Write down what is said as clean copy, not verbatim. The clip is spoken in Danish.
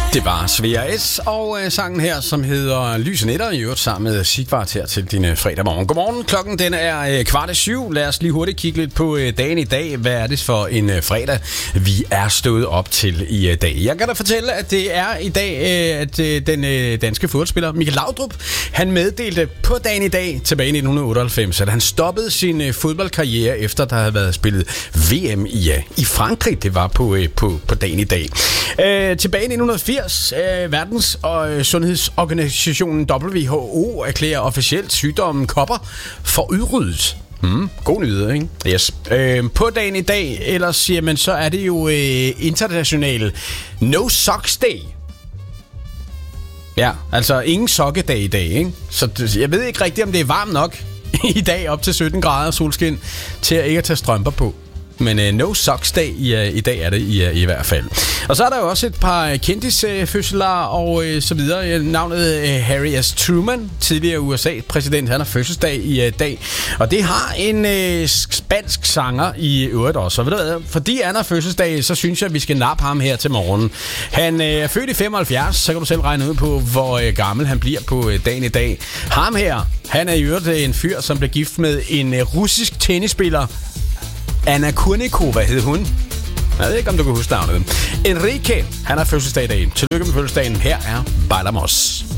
Det var Svea S. og sangen her, som hedder Lyse Nætter, i øvrigt sammen med Sigvart her til din fredag morgen. Godmorgen, klokken den er 6:15. Lad os lige hurtigt kigge lidt på dagen i dag. Hvad er det for en fredag, vi er stået op til i dag? Jeg kan da fortælle, at det er i dag, at den danske fodboldspiller Michael Laudrup, han meddelte på dagen i dag, tilbage i 1998, at han stoppede sin fodboldkarriere, efter der havde været spillet VM i Frankrig. Det var på dagen i dag. Tilbage i 1980, Verdens Sundhedsorganisationen WHO erklærer officielt sygdommen kopper for udryddet. God nyhed, ikke? Yes. På dagen i dag, ellers siger man, så er det jo international No Socks Day. Ja, altså ingen sokkedag i dag, ikke? Så jeg ved ikke rigtigt, om det er varmt nok i dag op til 17 grader solskin til at ikke at tage strømper på. Men No Socks Day i dag er det i hvert fald. Og så er der jo også et par kendisfødsler og så videre. Navnet Harry S. Truman, tidligere USA-præsident, han har fødselsdag i dag. Og det har en spansk sanger i øvrigt også. Og ved du hvad, fordi han har fødselsdag, så synes jeg, at vi skal nappe ham her til morgen. Han er født i 75, så kan du selv regne ud på, hvor gammel han bliver på dagen i dag. Ham her, han er i øvrigt en fyr, som blev gift med en russisk tennisspiller, Anna Kurnikova hed hun. Jeg ved ikke, om du kan huske navnet. Enrique, han har fødselsdag i dag. Tillykke med fødselsdagen. Her er Bailamos.